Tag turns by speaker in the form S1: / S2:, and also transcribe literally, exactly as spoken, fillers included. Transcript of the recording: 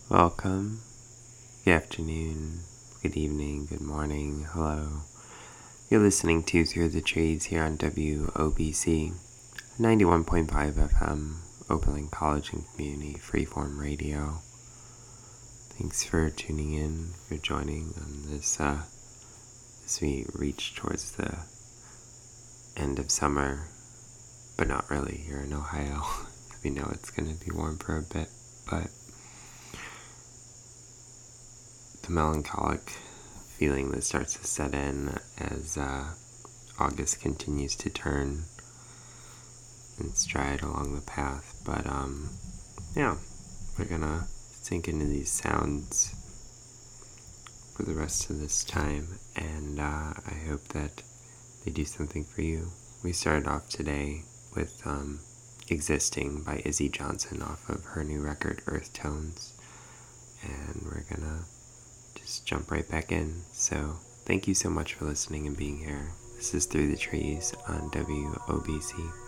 S1: Welcome. Good afternoon, good evening, good morning, hello. You're listening to Through the Trees here on W O B C, ninety-one point five F M, Oberlin College and Community Freeform Radio. Thanks for tuning in, for joining on this, uh, as we reach towards the end of summer, but not really here in Ohio. We know it's going to be warm for a bit, but the melancholic feeling that starts to set in as uh, August continues to turn and stride along the path. But um, yeah, we're gonna sink into these sounds for the rest of this time, and uh, I hope that they do something for you. We started off today with um, Existing by Izzy Johnson off of her new record Earth Tones, and we're gonna just jump right back in. So thank you so much for listening and being here. This is Through the Trees on W O B C.